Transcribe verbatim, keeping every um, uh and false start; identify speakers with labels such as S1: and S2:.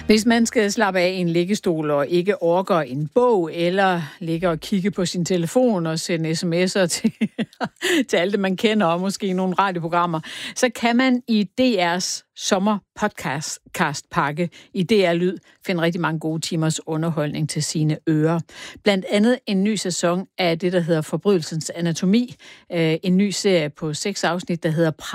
S1: Hvis man skal slappe af i en liggestol og ikke orker en bog, eller ligger og kigge på sin telefon og sende sms'er til, til alt det, man kender, og måske nogle radioprogrammer, så kan man i D R's sommerpodcast-pakke i D R Lyd finde rigtig mange gode timers underholdning til sine ører. Blandt andet en ny sæson af det, der hedder Forbrydelsens Anatomi. En ny serie på seks afsnit, der hedder